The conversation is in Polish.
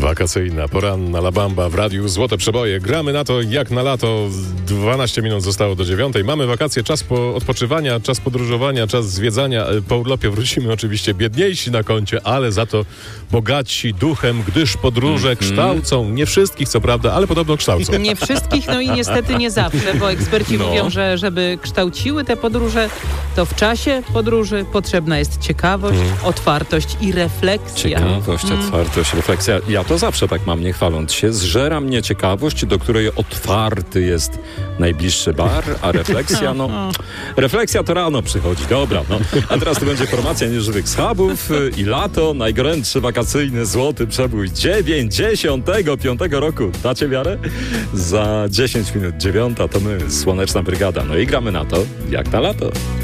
Wakacyjna, poranna La Bamba w radiu Złote Przeboje. Gramy na to jak na lato. 12 minut zostało do 9. Mamy wakacje, czas odpoczywania, czas podróżowania, czas zwiedzania. Po urlopie wrócimy oczywiście biedniejsi na koncie, ale za to bogatsi duchem, gdyż podróże kształcą. Nie wszystkich, co prawda, ale podobno kształcą. Nie wszystkich, no i niestety nie zawsze, bo eksperci mówią, że żeby kształciły te podróże, to w czasie podróży potrzebna jest ciekawość, otwartość i refleksja. Ciekawość, otwartość, refleksja. Ja to zawsze tak mam, nie chwaląc się. Zżera mnie ciekawość, do której otwarty jest najbliższy bar, a refleksja, refleksja to rano przychodzi. Dobra, A teraz to będzie formacja nieżywych schabów i lato, najgorętszy wakacyjny złoty przebój 95 roku. Dacie wiarę? Za 10 minut 9 to my, Słoneczna Brygada. No i gramy na to, jak na lato.